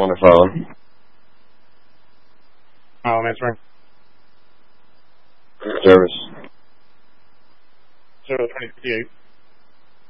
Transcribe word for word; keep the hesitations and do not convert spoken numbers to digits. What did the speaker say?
on the phone. Oh, that's right. Service. zero twenty fifty-eight.